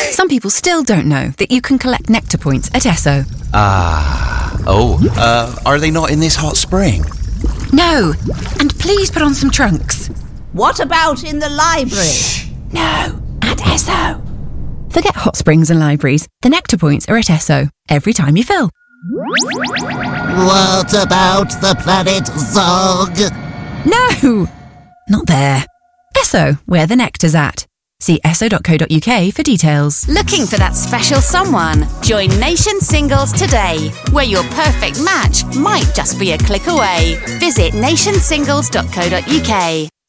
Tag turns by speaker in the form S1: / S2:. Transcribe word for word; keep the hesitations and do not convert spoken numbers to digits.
S1: Some people still don't know that you can collect Nectar points at Esso.
S2: Ah. Oh, uh, are they not in this hot spring?
S1: No. And please put on some trunks.
S3: What about in the library?
S1: Shh. No, at Esso. Forget hot springs and libraries. The Nectar points are at Esso every time you fill.
S4: What about the planet Zog?
S1: No, not there. Esso, where the nectar's at. See esso dot co dot uk for details.
S5: Looking for that special someone? Join Nation Singles today, where your perfect match might just be a click away. Visit nation singles dot co dot uk.